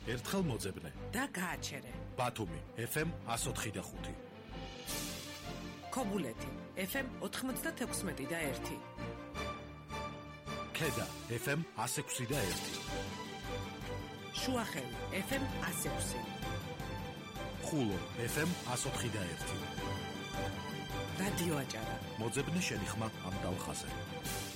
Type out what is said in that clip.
ერთხელ მოძებნე და გააჩერე. ბათუმი FM 104.5 ქობულეთი FM 96.1 ქედა FM 106.1 შუახევი FM 106 ხულო FM 104.1 რადიო აჭარა მოძებნე შენი ხმა ამ დალხაზე